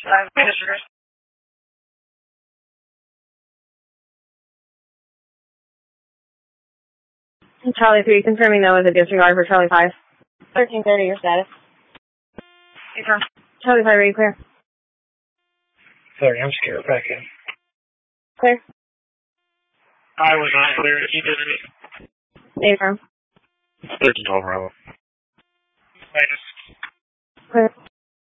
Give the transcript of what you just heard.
Charlie 3, confirming that was a disregard for Charlie 5. 1330, your status. Charlie 5, are you clear? Sorry, I'm scared. Back in. Clear. I was not clear. He did it. Affirm. 1312, Bravo. Clear.